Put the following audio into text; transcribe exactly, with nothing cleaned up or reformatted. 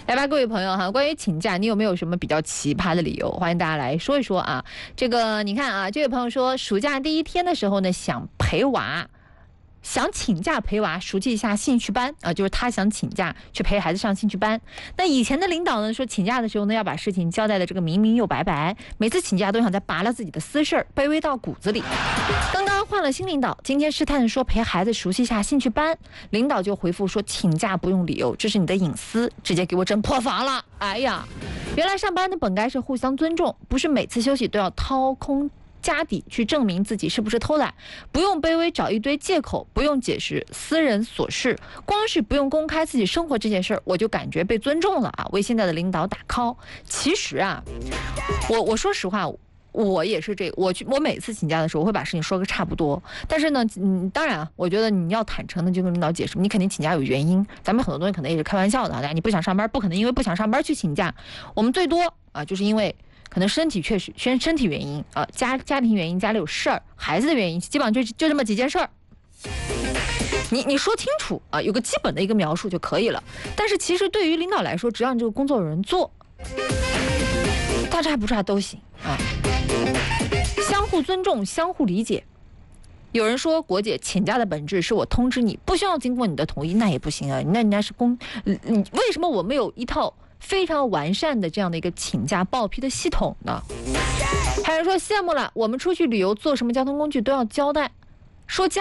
来吧，各位朋友哈，关于请假，你有没有什么比较奇葩的理由？欢迎大家来说一说啊。这个你看啊，这位朋友说，暑假第一天的时候呢，想陪娃。想请假陪娃熟悉一下兴趣班啊，就是他想请假去陪孩子上兴趣班。那以前的领导呢说，请假的时候呢要把事情交代的这个明明又白白，每次请假都想再拔了自己的私事儿，卑微到骨子里。刚刚换了新领导，今天试探说陪孩子熟悉一下兴趣班，领导就回复说请假不用理由，这是你的隐私，直接给我整破防了。哎呀，原来上班的本该是互相尊重，不是每次休息都要掏空家底去证明自己是不是偷懒，不用卑微找一堆借口，不用解释私人琐事，光是不用公开自己生活这件事儿，我就感觉被尊重了啊！为现在的领导打 call。其实啊，我我说实话，我也是这个，我去我每次请假的时候，我会把事情说个差不多。但是呢，嗯，当然啊，我觉得你要坦诚的就跟领导解释，你肯定请假有原因，咱们很多东西可能也是开玩笑的啊，你不想上班，不可能因为不想上班去请假，我们最多啊，就是因为。可能身体确实身身体原因啊，家家庭原因，家里有事儿，孩子的原因，基本上就就这么几件事儿。你你说清楚啊，有个基本的一个描述就可以了。但是其实对于领导来说，只要你这个工作有人做，大差不差都行啊。相互尊重，相互理解。有人说，国姐请假的本质是我通知你，不需要经过你的同意，那也不行啊。那人家是公，嗯，为什么我们有一套非常完善的这样的一个请假报批的系统呢？还有人说羡慕了，我们出去旅游坐什么交通工具都要交代，说交